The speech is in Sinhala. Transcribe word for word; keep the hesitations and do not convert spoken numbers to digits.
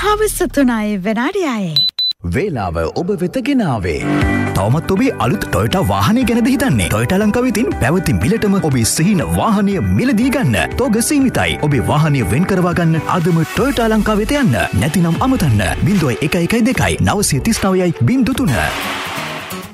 හවස තුනයි වෙනාඩියයි. වේලාව ඔබ වෙත ගෙනාවේ. තවමත් ඔබේ අලුත් ටොයොටා වාහනය ගැනද හිතන්නේ? ටොයොටා ලංකාවේ තියෙන පැවති මිලටම ඔබේ සිහින වාහනය මිලදී ගන්න. තෝග සීමිතයි. ඔබේ වාහනය වෙන් කරවා ගන්න අදම ටොයොටා ලංකාවට යන්න. නැතිනම් අමතන්න. ज़ीरो एक एक दो नौ तीन नौ ज़ीरो तीन